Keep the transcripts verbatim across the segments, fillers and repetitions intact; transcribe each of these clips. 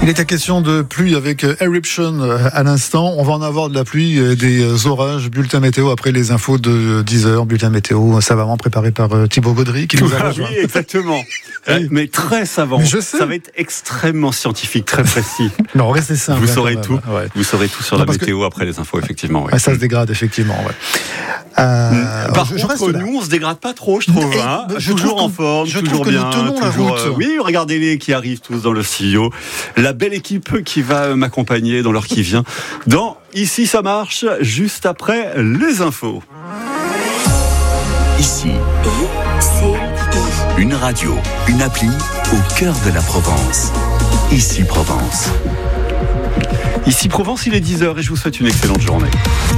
Il était question de pluie avec Eruption à l'instant. On va en avoir de la pluie, des orages. Bulletin météo après les infos de dix heures. Bulletin météo savamment préparé par Thibaut Gaudry qui nous a rejoint. Oui, exactement. Oui. Mais très savant. Mais je sais. Ça va être extrêmement scientifique, très précis. Non, restez simple. Vous saurez tout. Ouais. Vous saurez tout sur non, la météo que... après les infos, effectivement. Ouais. Ah, ça se dégrade, effectivement. Ouais. Euh, Par je, contre, je nous, on se dégrade pas trop, je trouve. Et, hein. je toujours trouve en forme, je toujours trouve que bien. Nous tenons toujours, la route. Euh, oui, regardez-les qui arrivent tous dans le studio. La belle équipe qui va m'accompagner dans l'heure qui vient. Dans Ici ça marche, juste après les infos. Ici, une radio, une appli au cœur de la Provence. Ici Provence. Ici Provence, il est dix heures et je vous souhaite une excellente journée.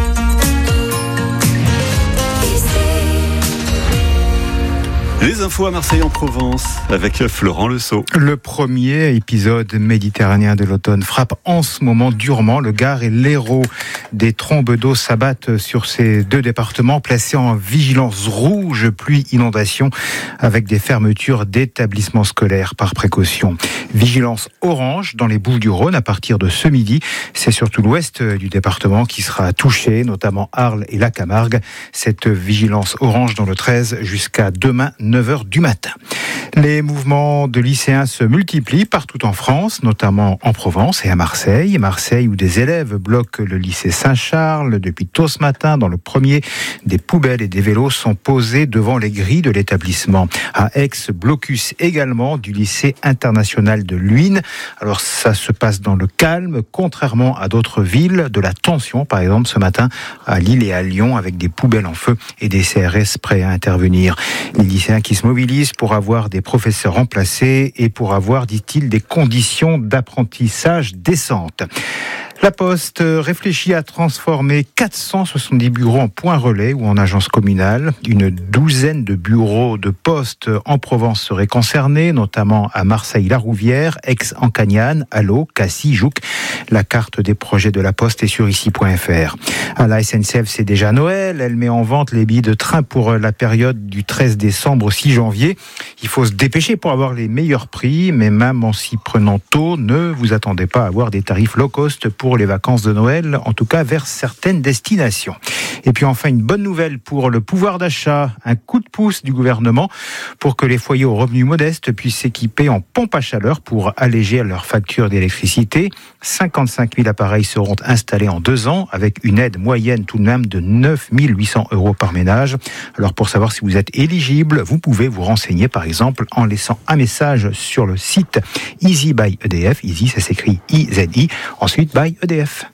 Les infos à Marseille en Provence avec Florent Lesault. Le premier épisode méditerranéen de l'automne frappe en ce moment durement le Gard et l'Hérault. Des trombes d'eau s'abattent sur ces deux départements placés en vigilance rouge pluie inondation avec des fermetures d'établissements scolaires par précaution. Vigilance orange dans les Bouches-du-Rhône à partir de ce midi. C'est surtout l'ouest du département qui sera touché, notamment Arles et la Camargue. Cette vigilance orange dans le treize jusqu'à demain neuf heures du matin. Les mouvements de lycéens se multiplient partout en France, notamment en Provence et à Marseille. Marseille où des élèves bloquent le lycée Saint-Charles depuis tôt ce matin. Dans le premier, des poubelles et des vélos sont posés devant les grilles de l'établissement. À Aix, blocus également du lycée international de Luynes. Alors ça se passe dans le calme, contrairement à d'autres villes. De la tension, par exemple, ce matin à Lille et à Lyon, avec des poubelles en feu et des C R S prêts à intervenir. Les lycéens qui se mobilisent pour avoir des professeurs remplacés et pour avoir, dit-il, des conditions d'apprentissage décentes. La Poste réfléchit à transformer quatre cent soixante-dix bureaux en points relais ou en agences communales. Une douzaine de bureaux de poste en Provence seraient concernés, notamment à Marseille-la-Rouvière, Aix-en-Cagnanes, Allo, Cassis, Jouques. La carte des projets de la Poste est sur ici point f r. À la S N C F, c'est déjà Noël. Elle met en vente les billets de train pour la période du treize décembre au six janvier. Il faut se dépêcher pour avoir les meilleurs prix, mais même en s'y prenant tôt, ne vous attendez pas à avoir des tarifs low cost pour les vacances de Noël, en tout cas vers certaines destinations. Et puis enfin, une bonne nouvelle pour le pouvoir d'achat, un coup de pouce du gouvernement pour que les foyers aux revenus modestes puissent s'équiper en pompe à chaleur pour alléger leur facture d'électricité. cinquante-cinq mille appareils seront installés en deux ans avec une aide moyenne tout de même de neuf mille huit cents euros par ménage. Alors pour savoir si vous êtes éligible, vous pouvez vous renseigner par exemple en laissant un message sur le site Easy by E D F. Easy, ça s'écrit I Z I. Ensuite, by E D F.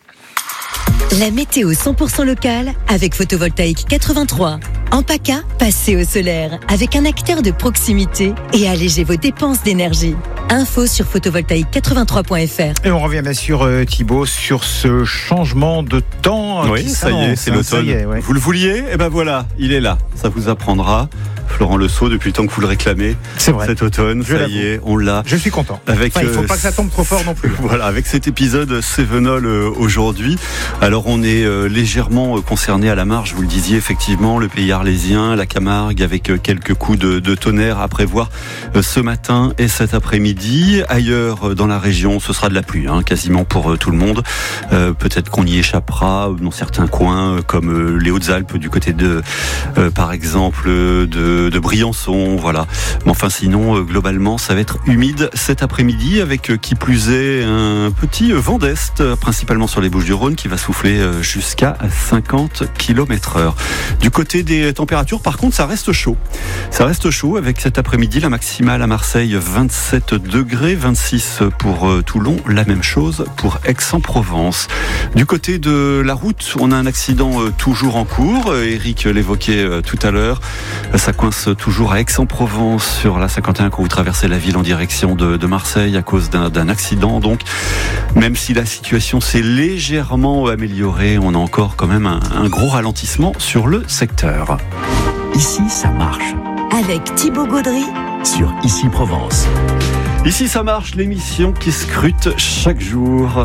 La météo cent pour cent locale avec Photovoltaïque quatre-vingt-trois. En PACA, passez au solaire avec un acteur de proximité et allégez vos dépenses d'énergie. Info sur photovoltaïque quatre-vingt-trois point f r. Et on revient bien sûr, euh, Thibaut, sur ce changement de temps. Oui, ça y est, c'est l'automne. Est, ouais. Vous le vouliez ? Eh ben voilà, il est là. Ça vous apprendra. Florent Lesault, depuis le temps que vous le réclamez. C'est vrai. Cet automne, Je ça l'avoue. y est, on l'a. Je suis content. Avec, enfin, il ne faut pas que ça tombe trop fort non plus. Voilà, avec cet épisode Cévenol euh, aujourd'hui. Alors, on est euh, légèrement euh, concerné à la marge, vous le disiez, effectivement, le pays arlésien, la Camargue, avec euh, quelques coups de, de tonnerre à prévoir euh, ce matin et cet après-midi. Ailleurs, euh, dans la région, ce sera de la pluie, hein, quasiment pour euh, tout le monde. Euh, peut-être qu'on y échappera dans certains coins, euh, comme euh, les Hautes-Alpes, du côté de, euh, par exemple, de de Briançon, voilà. Mais enfin, sinon, euh, globalement, ça va être humide cet après-midi, avec euh, qui plus est un petit euh, vent d'est, euh, principalement sur les Bouches-du-Rhône, qui va souffler euh, jusqu'à cinquante kilomètres heure. Du côté des températures, par contre, ça reste chaud. Ça reste chaud, avec cet après-midi, la maximale à Marseille, vingt-sept degrés, vingt-six pour euh, Toulon, la même chose pour Aix-en-Provence. Du côté de la route, on a un accident euh, toujours en cours. Euh, Eric l'évoquait euh, tout à l'heure. Ça coince toujours à Aix-en-Provence sur la cinquante et un quand vous traversez la ville en direction de, de Marseille à cause d'un, d'un accident. Donc, même si la situation s'est légèrement améliorée, on a encore quand même un, un gros ralentissement sur le secteur. Ici, ça marche. Avec Thibaut Gaudry sur Ici Provence. Ici, ça marche, l'émission qui scrute chaque jour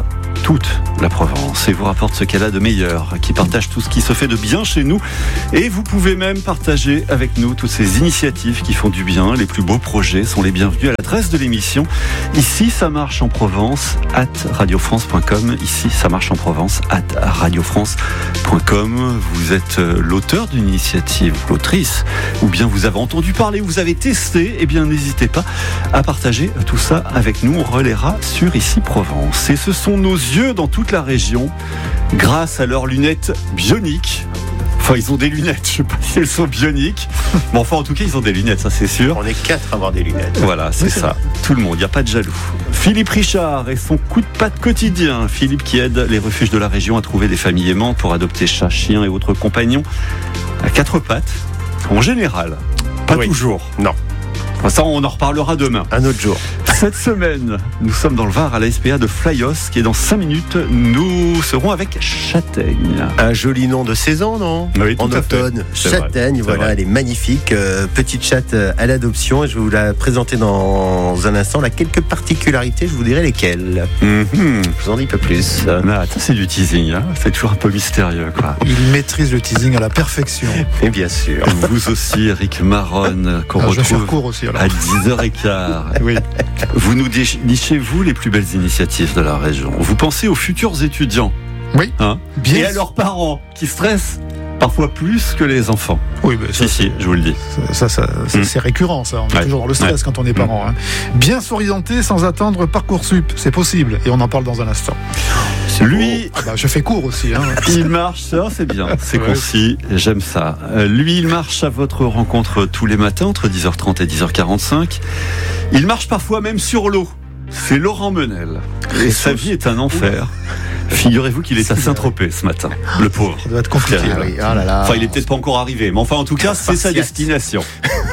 toute la Provence et vous rapporte ce qu'elle a de meilleur, qui partage tout ce qui se fait de bien chez nous. Et vous pouvez même partager avec nous toutes ces initiatives qui font du bien. Les plus beaux projets sont les bienvenus à l'adresse de l'émission. Ici, ça marche en Provence, at radiofrance point com. Ici, ça marche en Provence, at radiofrance point com. Vous êtes l'auteur d'une initiative, l'autrice, ou bien vous avez entendu parler, vous avez testé, eh bien n'hésitez pas à partager tout ça avec nous. On relaiera sur Ici Provence. Et ce sont nos yeux dans toute la région, grâce à leurs lunettes bioniques. Enfin, ils ont des lunettes, je ne sais pas si elles sont bioniques. Mais enfin, en tout cas, ils ont des lunettes, ça c'est sûr. On est quatre à avoir des lunettes. Voilà, c'est oui, ça. C'est tout le monde, il n'y a pas de jaloux. Philippe Richard et son coup de patte quotidien. Philippe qui aide les refuges de la région à trouver des familles aimantes pour adopter chats, chiens et autres compagnons à quatre pattes. En général, pas oui. toujours. Non. Ça, on en reparlera demain. Un autre jour. Cette semaine, nous sommes dans le Var à la S P A de Flyos, qui est dans cinq minutes. Nous serons avec Châtaigne. Un joli nom de saison, non ? Oui, tout en à automne. fait. Châtaigne, vrai, voilà, elle est magnifique. Euh, petite chatte à l'adoption. Et je vais vous la présenter dans un instant. Elle a quelques particularités, je vous dirai lesquelles. Mm-hmm. Je vous en dis pas plus. Ah, c'est du teasing, hein. C'est toujours un peu mystérieux, quoi. Il maîtrise le teasing à la perfection. Et bien sûr. Vous aussi, Eric Maronne, qu'on ah, retrouve je vais faire court aussi, alors. à dix heures quinze. Oui. Vous nous déchez, vous, les plus belles initiatives de la région. Vous pensez aux futurs étudiants. Oui. Hein, bien. Et à leurs parents qui stressent parfois plus que les enfants. Oui, mais ça, si, si, je vous le dis. Ça, ça, ça mmh. c'est récurrent, ça. On est ouais. toujours dans le stress ouais. quand on est parent. Mmh. Hein. Bien s'orienter sans attendre Parcoursup, c'est possible. Et on en parle dans un instant. C'est lui, ah bah, je fais court aussi. Hein. Il marche, ça, c'est bien. C'est ouais. concis, j'aime ça. Euh, lui, il marche à votre rencontre tous les matins entre dix heures trente et dix heures quarante-cinq. Il marche parfois même sur l'eau. C'est Laurent Menel. Et sa vie est un enfer. Figurez-vous qu'il est à Saint-Tropez ce matin, le pauvre. Ça doit être compliqué. Ah oui. Oh là là. Enfin, il est peut-être pas encore arrivé, mais enfin, en tout cas, c'est sa destination.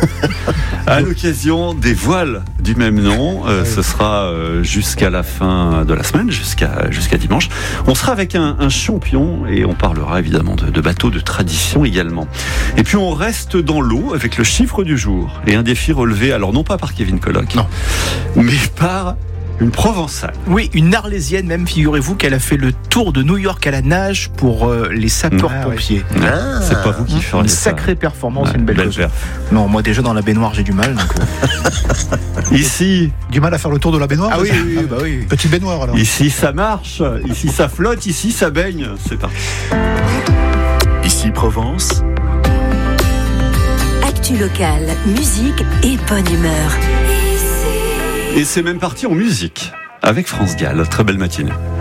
À l'occasion des voiles du même nom, euh, ce sera euh, jusqu'à la fin de la semaine, jusqu'à jusqu'à dimanche. On sera avec un, un champion et on parlera évidemment de, de bateaux de tradition également. Et puis on reste dans l'eau avec le chiffre du jour et un défi relevé, alors non pas par Kevin Colloc, non, mais par une Provençale. Oui, une Arlésienne même, figurez-vous qu'elle a fait le tour de New York à la nage pour euh, les sapeurs-pompiers. Ah, oui. ah, c'est pas vous qui feriez une ça. Sacrée performance, ouais, une belle, belle chose. Non, moi déjà dans la baignoire j'ai du mal. Donc, euh... Ici, du mal à faire le tour de la baignoire. Ah oui, oui, oui, bah oui. Petite baignoire alors. Ici ça marche, ici ça flotte, ici ça baigne. C'est parti. Ici Provence. Actu locale, musique et bonne humeur. Et c'est même parti en musique avec France Gall. Très belle matinée.